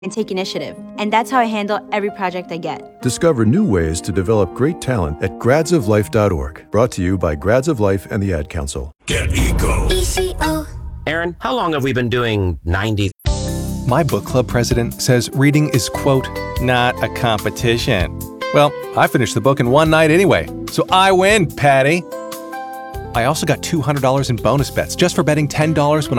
and take initiative. And that's how I handle every project I get. Discover new ways to develop great talent at gradsoflife.org. Brought to you by Grads of Life and the Ad Council. Get Eco. ECO. Aaron, how long have we been doing 90? My book club president says reading is, quote, not a competition. Well, I finished the book in one night anyway, so I win, Patty. I also got $200 in bonus bets just for betting $10 when